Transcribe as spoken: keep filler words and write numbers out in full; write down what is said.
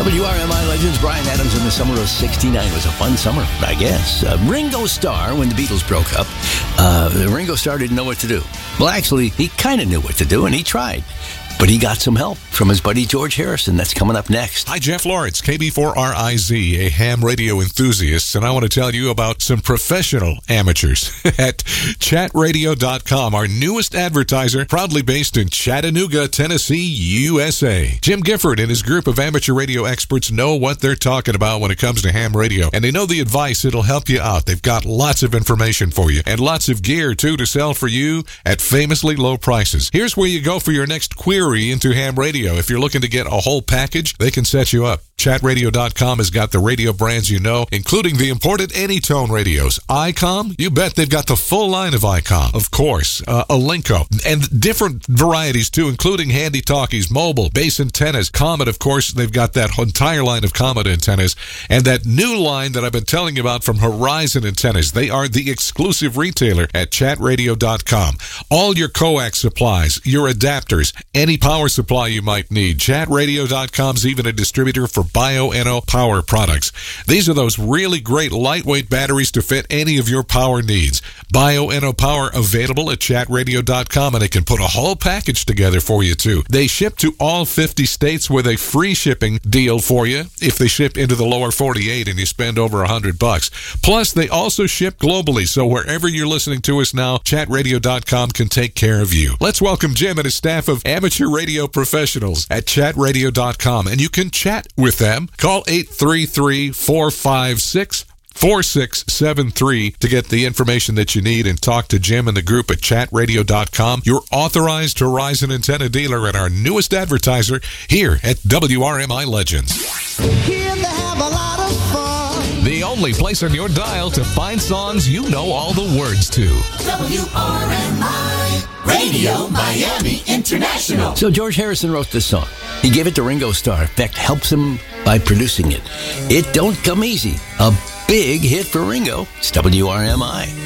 W R M I Legends, Bryan Adams in the summer of sixty-nine. Was a fun summer, I guess. Uh, Ringo Starr, when the Beatles broke up, uh, Ringo Starr didn't know what to do. Well, actually, he kind of knew what to do, and he tried. But he got some help from his buddy George Harrison. That's coming up next. Hi, Jeff Lawrence, K B four R I Z, a ham radio enthusiast, and I want to tell you about some professional amateurs at chat radio dot com, our newest advertiser, proudly based in Chattanooga, Tennessee, U S A. Jim Gifford and his group of amateur radio experts know what they're talking about when it comes to ham radio, and they know the advice. It'll help you out. They've got lots of information for you, and lots of gear, too, to sell for you at famously low prices. Here's where you go for your next query into ham radio. If you're looking to get a whole package, they can set you up. chat radio dot com has got the radio brands you know, including the imported Anytone radios. ICOM, you bet they've got the full line of ICOM. Of course, uh, Alinco, and different varieties too, including handy talkies, mobile, base antennas. Comet, of course, they've got that entire line of Comet antennas, and that new line that I've been telling you about from Horizon Antennas. They are the exclusive retailer at chat radio dot com. All your coax supplies, your adapters, any power supply you might need. chat radio dot com's even a distributor for Bioenno power products. These are those really great lightweight batteries to fit any of your power needs. Bioenno power available at chat radio dot com, and they can put a whole package together for you too. They ship to all fifty states with a free shipping deal for you if they ship into the lower forty-eight and you spend over a hundred bucks. Plus, they also ship globally, so wherever you're listening to us now, chat radio dot com can take care of you. Let's welcome Jim and his staff of amateur radio professionals at chat radio dot com, and you can chat with them. Call eight three three, four five six, four six seven three to get the information that you need and talk to Jim and the group at chat radio dot com, your authorized Horizon antenna dealer and our newest advertiser here at W R M I Legends. Here they have a lot of fun. The only place on your dial to find songs you know all the words to. W R M I Radio Miami International. So George Harrison wrote this song. He gave it to Ringo Starr. In fact, helps him by producing it. It don't come easy. A big hit for Ringo. It's W R M I.